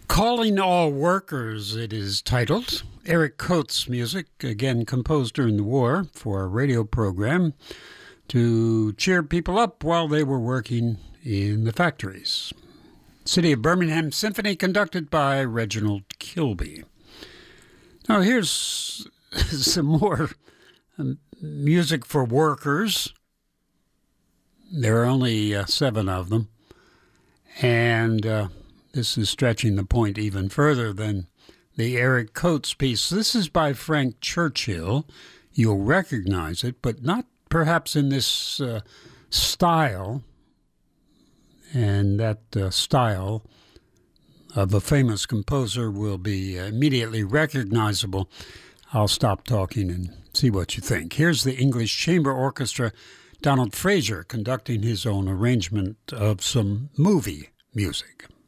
Calling All Workers, it is titled. Eric Coates' music, again composed during the war for a radio program to cheer people up while they were working in the factories. City of Birmingham Symphony, conducted by Reginald Kilby. Now here's some more music for workers. There are only 7 of them. And this is stretching the point even further than the Eric Coates piece. This is by Frank Churchill. You'll recognize it, but not perhaps in this style. And that style of a famous composer will be immediately recognizable. I'll stop talking and see what you think. Here's the English Chamber Orchestra, Donald Fraser, conducting his own arrangement of some movie music.